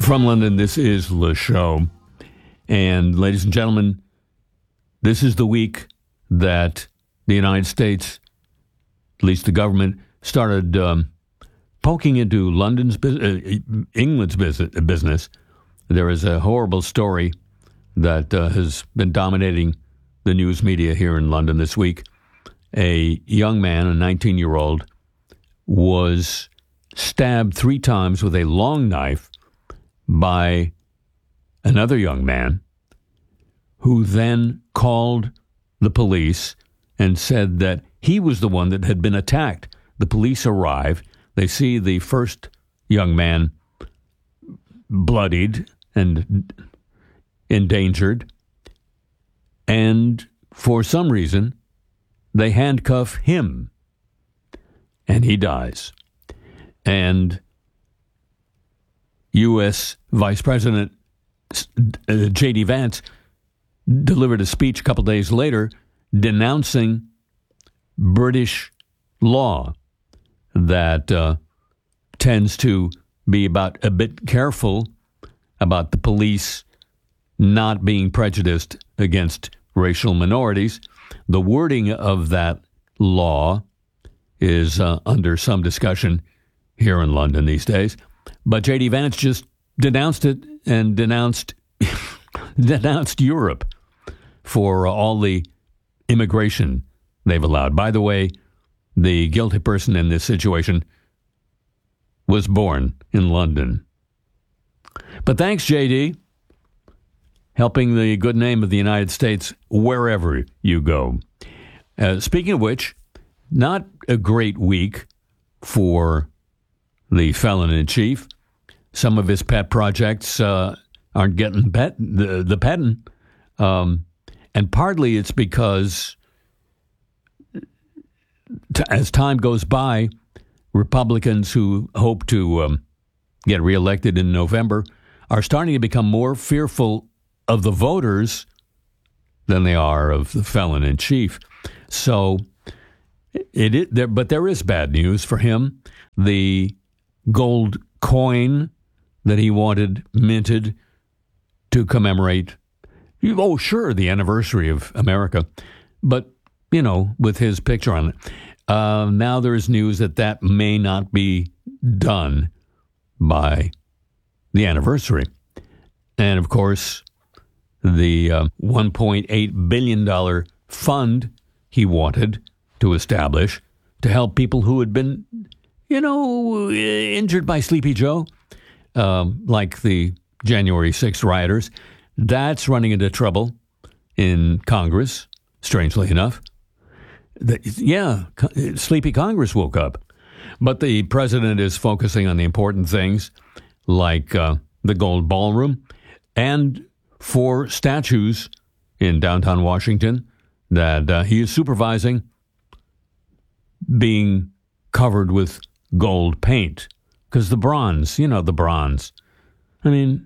From London, this is Le Show. And ladies and gentlemen, this is the week that the United States, at least the government, started poking into England's business. There is a horrible story that has been dominating the news media here in London this week. A young man, a 19-year-old, was stabbed 3 times with a long knife by another young man who then called the police and said that he was the one that had been attacked. The police arrive. They see the first young man bloodied and endangered. And for some reason, they handcuff him. And he dies. And U.S. Vice President J.D. Vance delivered a speech a couple days later denouncing British law that tends to be a bit careful about the police not being prejudiced against racial minorities. The wording of that law is under some discussion here in London these days. But J.D. Vance just denounced it and denounced Europe for all the immigration they've allowed. By the way, the guilty person in this situation was born in London. But thanks, J.D., helping the good name of the United States wherever you go. Speaking of which, not a great week for the felon-in-chief. Some of his pet projects aren't getting the petting. And partly it's because as time goes by, Republicans who hope to get reelected in November are starting to become more fearful of the voters than they are of the felon-in-chief. So but there is bad news for him. The gold coin that he wanted minted to commemorate, the anniversary of America, but, with his picture on it. Now there is news that may not be done by the anniversary. And, of course, the $1.8 billion fund he wanted to establish to help people who had been, injured by Sleepy Joe, like the January 6th rioters, that's running into trouble in Congress, strangely enough. Sleepy Congress woke up. But the president is focusing on the important things like the Gold Ballroom and 4 statues in downtown Washington that he is supervising being covered with gold paint. Because the bronze, the bronze. I mean,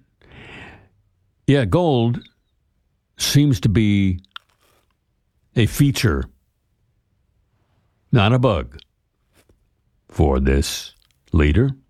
gold seems to be a feature, not a bug, for this leader.